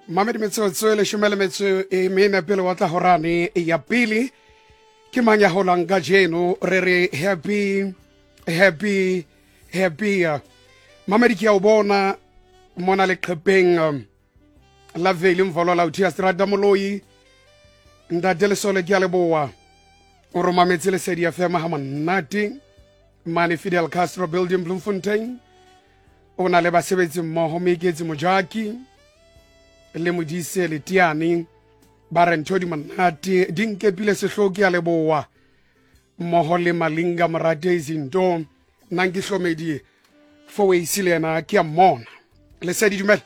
Mamedi metsotso le shumele metso e mena pele wa tla horane ya pele ke mang ya holang ka jeno re re happy Mamedi ke a bona mona le qhepeng la vele mvolo la uthia strata moloi ndadele sole ke a leboa o roma metse le sedi ya fema ha manati mane Fidel Castro building Bloemfontein o na le basebetsi mmoho meketsi mojaki le modise le tiane ba re ntho di manati dinkepile sehloki ya leboa mmoho le malinga morate izinto nangi hlomedi fo we isilena ke a mona le sedi dumela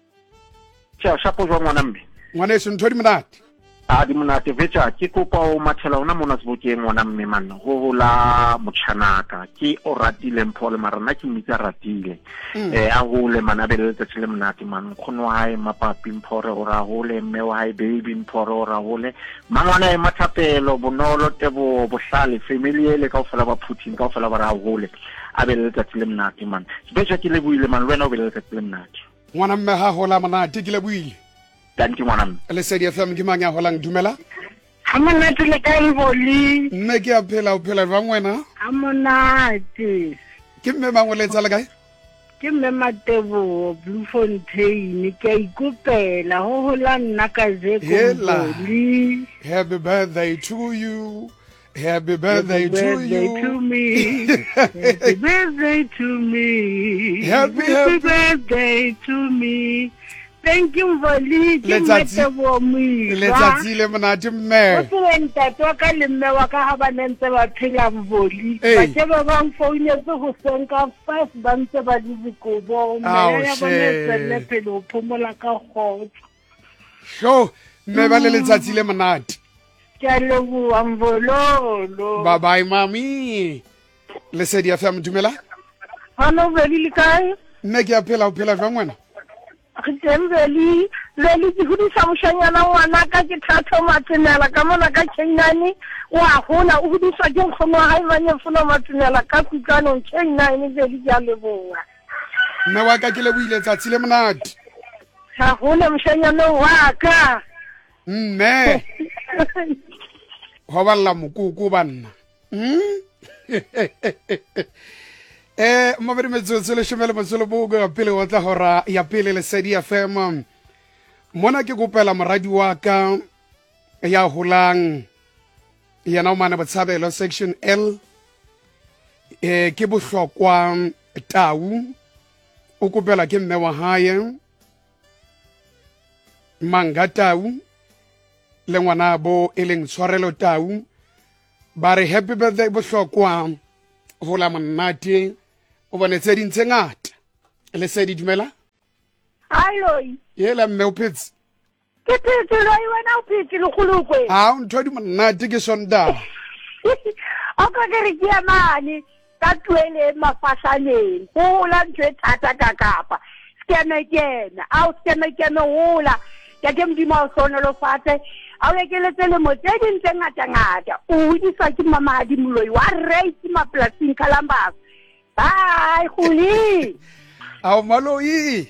tja shapo jwa ngwana mme ngwana se ntho di manati a di monate vetsa ke kopa o mathela ona mona sebokeng ngwana mme man go la motšhanaka ke o ratile mphole mara nna ke mmitsa ratile a gole manabele letsatsi le monate man khono hae mapapi mphore o ra gole mme wa hae baby mphore o ra gole mangwana e mathapelo bonolo tebo bohlale family ele kaofela ba Putin kaofela ba ra gole a be letsatsi le monate man sebetsa ke le buile man wena o be letsatsi le monate ngwana mme ha hola manati ke le buile danki ngwana le sedi FM ke mang ya holang dumela Amonate le kae boli mme ke a phela o phela jwang wena amonate ke mme mangwe le tsala kae ke mme Matebo Bloemfontein ke a ikopela ho hola nna ka zeko boli happy birthday to you happy birthday to me happy birthday to me happy birthday to me. Thank you Voli ke Matebo mo letsatsi le monate mme o tsenta to ka le mme wa ka ha ba nentse ba phela Voli ba ke ba bang phone tse go senka 5 ba ntse ba di dikobo mme ya bona tselle pele o phomola ka khotso sho mme ba le letsatsi le monate ke a leboa mvololo bye bye mami le sedi ya FM dumela hano Voli le kae mme ke a phela o phela jwang wena Khitembeli le di hudisa moshanyana ngwana ka ke thatho matsenela ka mona ka Chenani wa hona o hudisa ke nkgono ha e banye funa matsenela ka kutlano Chenani le di ja leboa mme wa ka ke le buile tsatsi le monate ha hona moshanyana wa ka mme ho balla mokoko banna mabedi metsotso le shumele motsolo bo ga pele wa tla hora ya pele le sedi ya FM mona ke kopela moradi wa ka ya holang yena o mana botshabelo section L ke bohlokwa tau o kopela ke mme wa hae manga tau le ngwana bo eleng tshwarelo tau ba re happy birthday bohlokwa hola monate o bone tse dintse ngata le se di dumela hallo yela mme o phetse ke phetse lo wena o phetse le khulukwe a ntho di monate ke sonda o ka ke re ke amane ka twele mafasaneng hola ntwe thata ka kapa skeme kena a o skeme kena hola ya ke mdimo o sona lo fate a o ekeletse le motse dintse ngata o ditsa ke mamadi moloi wa race maplasing kalambas bye khuli a o maloi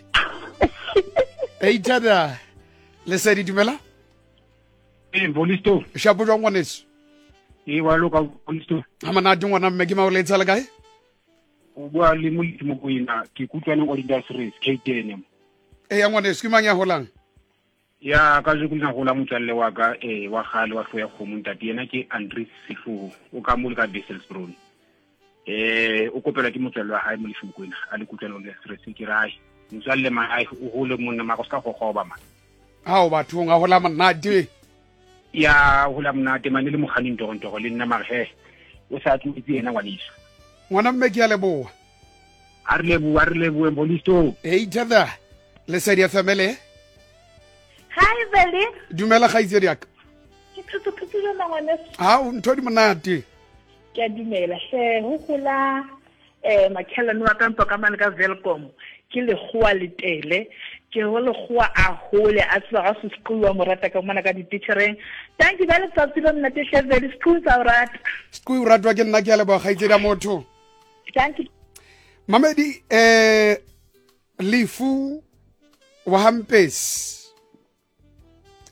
eitada le se di dumela bolisto shapo jwa ngwaneso wa loka bolisto ha manate ngwana mme ke maoletsa le kae o bua le mo go ina ke kutlwana go industries K10 ya ngwaneso ke mang ya holang ya ka je kuna gola motsalle wa ka wa gale wa hloya khomo ntati yena ke Andrew Sifu o ka mo le ka Wesselsbron o kopela ke motsalle wa hae mo lefukwana a le kutlwana le stress ke rai motsalle ma ai o hole monna ma go ska go goba ma ha o batho nga hola monate ya hola monate mane le mogani ntogo le nna mare o sa tlotse yena ngwanisa ngwana mme ke a leboa a re leboe bolisto eitada le se di family hi Veli dumela khaitsedi aka ke tsotso na ngwana ha o ntho di monate ke a dumela ho gola makhelane wa ka mpa ka mane ka Welcome ke le goa letele ke ho le goa a hole a tswa ga se sekolo mo rata ka mona ka di teachereng thank you very much for the teacher very school sa rat school ratwa ke nna ke a leboa khaitsedi a motho thank you Mamedi lifu wa hampes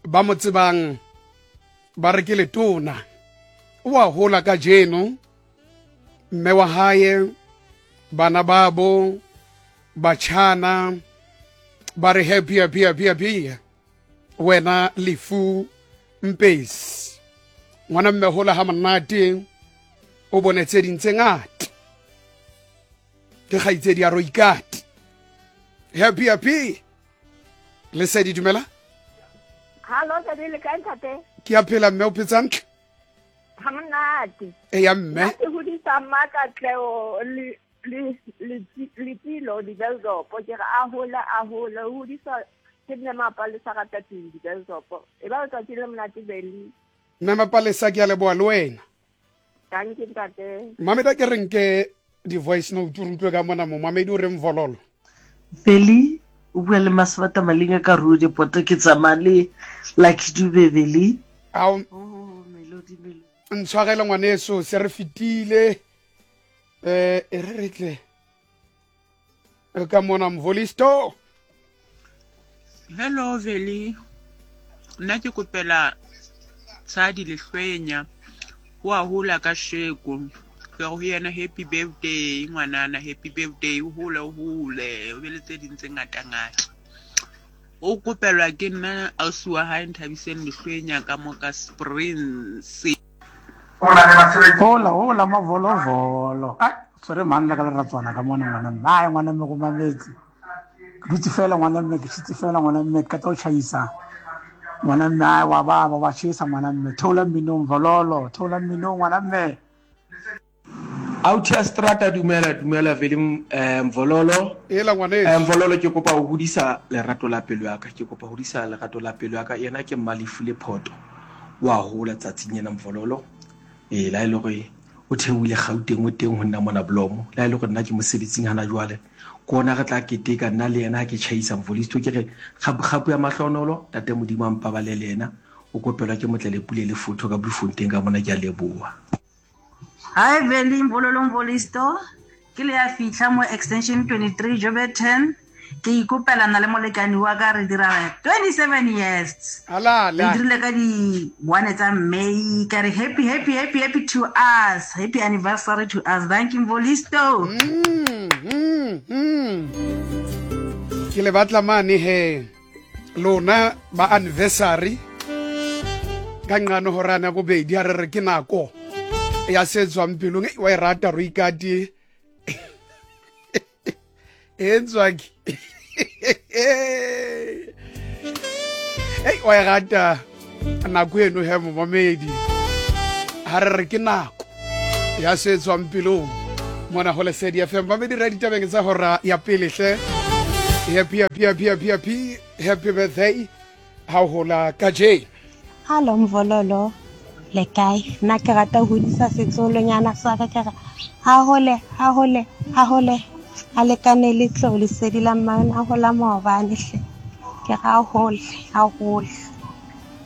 ba mo tsebang ba re ke letona o a hola ka jeno mme wa hae bana babo bachana ba re happy wena lefu mpesi ngwana mme hola ha monate o bonetse dintse ngata ke kgaitsedi ya roikati happy le se di dumela Hallo, ke le kae ntate? ke a phela mme o petsantle Ha monate. ya mme Ke hodisa Makatleo le tilo di Belzopo ke re a hola hodisa ke nne mapalesa ka tatile di Belzopo. E ba o tsatsi le monate beli. mme mapalesa ke a leboa le wena Danke ntate. mameda ke reng ke di-voice note o rutlwe ka mona mo mamedi o reng vololo Beli o bua le Masebata Malinga ka Rude Poto ke tsamaya le Lucky Dube Beli. ao Melody. ntshwarele ngwaneso se re fetile e re retle ka mona mvolisto Hello Veli. Nna ke kopela Tsadi Lehlwenya wa hula ka sheko. Ke go yena happy birthday ngwanana happy birthday o hule o be le tse dintse ngata. O kopelwa ke nna ausiwa ha Nthabiseng Lehlwenya ka mo ka Springs. Hola mavolovolo. Sorry man la ka ratswana ka mona ngwana. Hayi ngwana mme go mametsi. Dutse fela ngwana mme ke tsitse fela ngwana mme ka tlo chaisa. Ngwana mme wa baba wa chisa ngwana mme. Thola mmino mvololo, thola mmino ngwana mme. Autia Strata dumela Veli Mvololo. ela ngwaneso Mvololo ke kopa ho hodisa lerato la pelo ya ka. Ke kopa ho hodisa lerato la pelo ya ka. Yena ke Malifu le Photo. Wa hola tsatsing yena Mvololo. La ile gore o theoile Gauteng o teng ho nna mona Blomo. La ile gore nna ke mosebetsing hana jwale. Kona re tla keteka nna le yena ke chaisa Mvolisto ke re gapu ya mahlonolo tate modimo ampa ba le yena. O kopelwa ke motlele pule le Photo ka Bloemfontein ka mona ke a leboa. Hi Veli Mvolisto ke le ya fitla mo extension 23 Joburg ke ikopela na le molekani wa ka re dira 27 years ala re dirile ka di 1 tsa May ka re happy to us, happy anniversary to us. Thank you Mvolisto. ke le batla mane he lona ba anniversary ka nqano horana bobedi a re ke nako ya setswang pelong wa e rata roikati enzwaki wa e rata nako eno he momamedi ha re ke nako ya setswang pelong mona ho Lesedi FM mamedi ra ditabeng tsa hora ya pele hle happy birthday ha hola ka je Hallo Mvololo le kae nna ke rata ho hodisa setsolonyana sa ka ke ha hole a lekane le tlo Lesedi la mmana a hola maobane hle ke ga hole